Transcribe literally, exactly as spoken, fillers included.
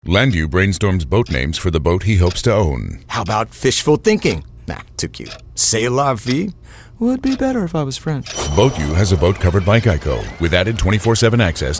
Landu brainstorms boat names for the boat he hopes to own. How about fishful thinking? Nah, too cute. C'est la vie? Would be better if I was French. BoatU has a boat covered by Geico with added twenty-four seven access